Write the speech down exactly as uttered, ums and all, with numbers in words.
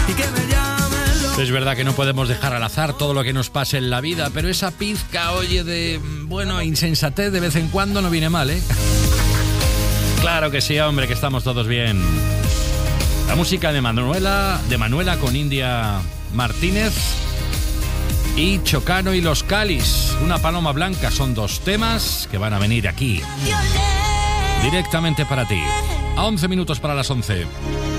y que me llamen loco. Es verdad que no podemos dejar al azar todo lo que nos pase en la vida, pero esa pizca, oye, de, bueno, insensatez de vez en cuando no viene mal, ¿eh? Claro que sí, hombre, que estamos todos bien. La música de Manuela, de Manuela con India Martínez y Chocano y los Calis. Una paloma blanca, son dos temas que van a venir aquí directamente para ti. A once minutos para las once.